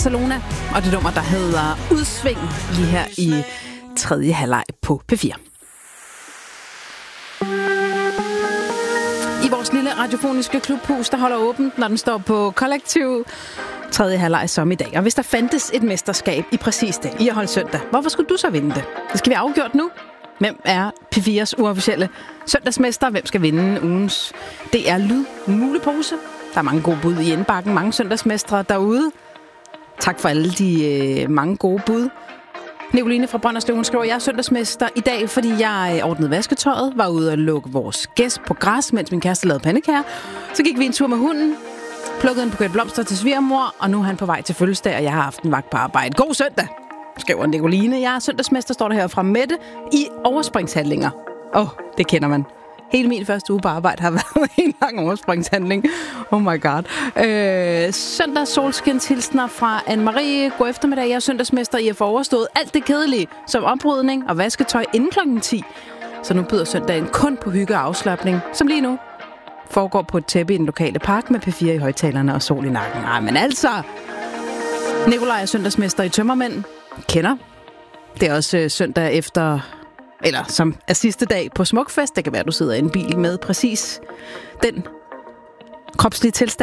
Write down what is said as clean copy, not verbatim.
Barcelona, og det nummer, der hedder Udsving, lige her i tredje halvleg på P4. I vores lille radiofoniske klubhus, der holder åbent, når den står på kollektiv tredje halvleg som i dag. Og hvis der fandtes et mesterskab i præcis det, i at holde søndag, hvorfor skulle du så vinde det? Det skal vi afgjort nu. Hvem er P4's uofficielle søndagsmester? Hvem skal vinde ugens DR Lyd mulepose? Der er mange gode bud i indbakken, mange søndagsmestre derude. Tak for alle de mange gode bud. Nicoline fra Brønderslev, hun skriver, jeg er søndagsmester i dag, fordi jeg ordnede vasketøjet, var ude og lukke vores gæst på græs, mens min kæreste lavede pandekager. Så gik vi en tur med hunden, plukkede en buket blomster til svigermor, og nu er han på vej til fødselsdag, og jeg har haft en vagt på arbejde. God søndag, skriver Nicoline. Jeg er søndagsmester, står der her fra Mette, i overspringshandlinger. Det kender man. Hele min første uge på arbejde har været en lang overspringshandling. Oh my god. Søndags solskinshilsner fra Anne-Marie. God eftermiddag. Jeg er søndagsmester i at få overstået alt det kedelige, som oprydning og vasketøj inden klokken 10. Så nu byder søndagen kun på hygge og afslapning, som lige nu foregår på et tæppe i den lokale park med P4 i højtalerne og sol i nakken. Nej, men altså. Nikolaj er søndagsmester i tømmermænd. Kender. Det er også søndag efter... Eller som er sidste dag på Smukfest. Det kan være, at du sidder i en bil med præcis den kropslige tilstand.